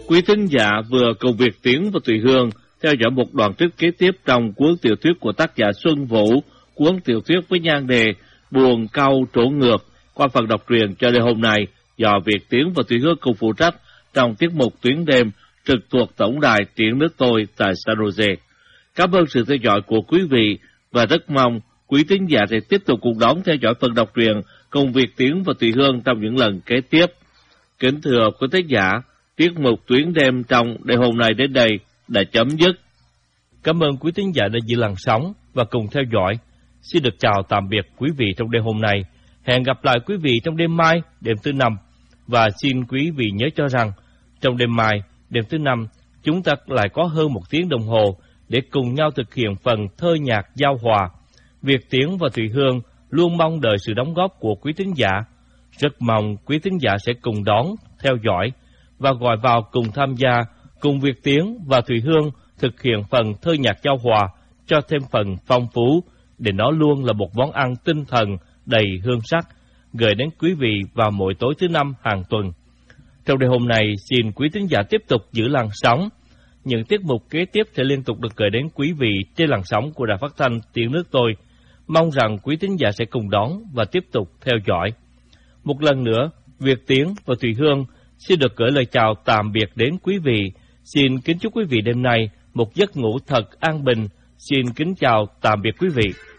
Quý thính giả vừa cùng Việt Tiến và Thùy Hương theo dõi một đoạn trích kế tiếp trong cuốn tiểu thuyết của tác giả Xuân Vũ, cuốn tiểu thuyết với nhan đề Buồn Câu Trổ Ngược, qua phần đọc truyện cho đêm hôm nay do Việt Tiến và Thùy Hương cùng phụ trách trong tiết mục Tuyến Đêm trực thuộc Tổng đài Tiếng Nước Tôi tại San Jose. Cảm ơn sự theo dõi của quý vị và rất mong quý thính giả sẽ tiếp tục cùng đón theo dõi phần đọc truyện cùng Việt Tiến và Thùy Hương trong những lần kế tiếp. Kính thưa quý thính giả, tiết mục Tuyến Đêm trong đêm hôm nay đến đây đã chấm dứt. Cảm ơn quý thính giả đã giữ làn sóng và cùng theo dõi. Xin được chào tạm biệt quý vị trong đêm hôm nay. Hẹn gặp lại quý vị trong đêm mai, đêm thứ năm. Và xin quý vị nhớ cho rằng, trong đêm mai, đêm thứ năm, chúng ta lại có hơn 1 tiếng đồng hồ để cùng nhau thực hiện phần thơ nhạc giao hòa. Việt Tiến và Thùy Hương luôn mong đợi sự đóng góp của quý thính giả. Rất mong quý thính giả sẽ cùng đón, theo dõi và gọi vào cùng tham gia cùng Việt Tiến và Thùy Hương thực hiện phần thơ nhạc giao hòa cho thêm phần phong phú, để nó luôn là một món ăn tinh thần đầy hương sắc gửi đến quý vị vào mỗi tối thứ năm hàng tuần. Trong đêm hôm nay, xin quý thính giả tiếp tục giữ làn sóng. Những tiết mục kế tiếp sẽ liên tục được gửi đến quý vị trên làn sóng của Đài Phát thanh Tiếng Nước Tôi. Mong rằng quý thính giả sẽ cùng đón và tiếp tục theo dõi. Một lần nữa, Việt Tiến và Thùy Hương xin được gửi lời chào tạm biệt đến quý vị. Xin kính chúc quý vị đêm nay một giấc ngủ thật an bình. Xin kính chào tạm biệt quý vị.